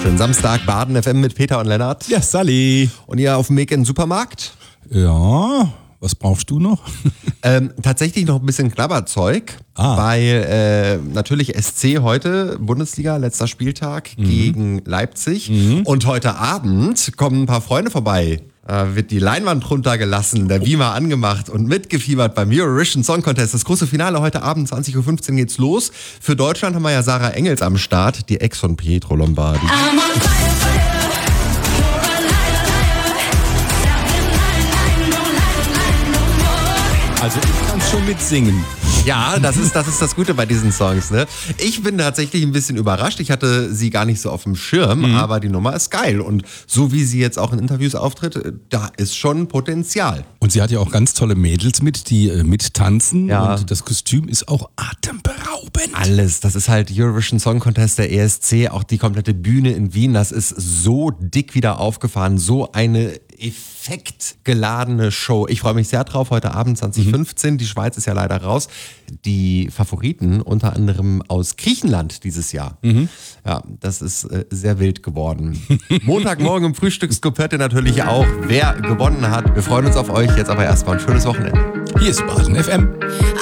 Schönen Samstag, Baden FM mit Peter und Lennart. Ja, Sally. Und ihr auf dem Weg in den Supermarkt? Ja, was brauchst du noch? Tatsächlich noch ein bisschen Knabberzeug, weil natürlich SC heute, Bundesliga, letzter Spieltag gegen Leipzig. Und heute Abend kommen ein paar Freunde vorbei. Wird die Leinwand runtergelassen, der Beamer angemacht und mitgefiebert beim Eurovision Song Contest. Das große Finale heute Abend, 20.15 Uhr geht's los. Für Deutschland haben wir ja Sarah Engels am Start, die Ex von Pietro Lombardi. Also ich kann schon mitsingen. Ja, das ist das Gute bei diesen Songs, ne? Ich bin tatsächlich ein bisschen überrascht. Ich hatte sie gar nicht so auf dem Schirm, aber die Nummer ist geil. Und so wie sie jetzt auch in Interviews auftritt, da ist schon Potenzial. Und sie hat ja auch ganz tolle Mädels mit, die mittanzen. Ja. Und das Kostüm ist auch atemberaubend. Alles, das ist halt Eurovision Song Contest, der ESC, auch die komplette Bühne in Wien, das ist so dick wieder aufgefahren, so eine effektgeladene Show. Ich freue mich sehr drauf, heute Abend 20.15 Uhr, die Schweiz ist ja leider raus. Die Favoriten unter anderem aus Griechenland dieses Jahr. Ja, das ist sehr wild geworden. Montagmorgen im Frühstücksscoop hört ihr natürlich auch, wer gewonnen hat. Wir freuen uns auf euch, jetzt aber erstmal ein schönes Wochenende. Hier ist Baden FM.